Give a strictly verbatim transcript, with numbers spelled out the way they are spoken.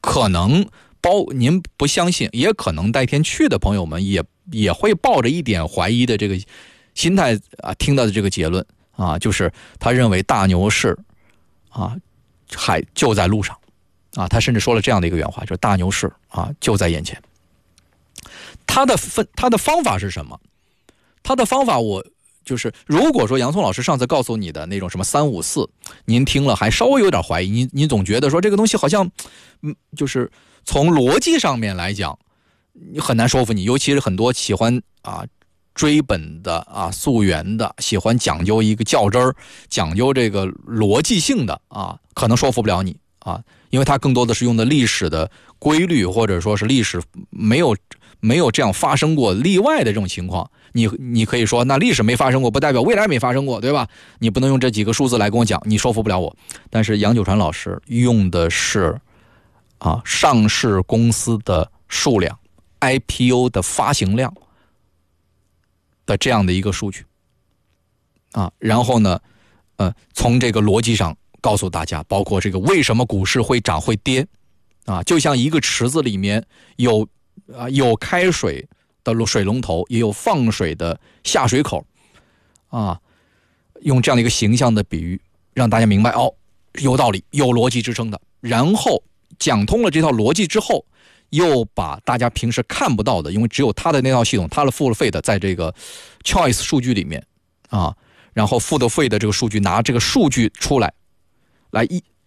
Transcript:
可能包您不相信，也可能那天去的朋友们也也会抱着一点怀疑的这个心态啊，听到的这个结论啊，就是他认为大牛市啊还就在路上啊，他甚至说了这样的一个原话，就是大牛市啊就在眼前。他的分他的方法是什么？他的方法我就是如果说洋葱老师上次告诉你的那种什么三五四，您听了还稍微有点怀疑，您您总觉得说这个东西好像嗯，就是从逻辑上面来讲你很难说服你，尤其是很多喜欢啊追本的啊溯源的，喜欢讲究一个较真儿，讲究这个逻辑性的啊，可能说服不了你啊，因为它更多的是用的历史的规律，或者说是历史没有没有这样发生过例外的这种情况。你你可以说那历史没发生过不代表未来没发生过，对吧？你不能用这几个数字来跟我讲，你说服不了我。但是杨九川老师用的是啊上市公司的数量 I P O 的发行量的这样的一个数据啊，然后呢呃从这个逻辑上告诉大家，包括这个为什么股市会涨会跌啊，就像一个池子里面有啊有开水的水龙头，也有放水的下水口啊，用这样的一个形象的比喻让大家明白哦，有道理，有逻辑支撑的。然后讲通了这套逻辑之后，又把大家平时看不到的，因为只有他的那套系统，他的付了费的在这个 choice 数据里面啊，然后付的费的这个数据拿这个数据出来来一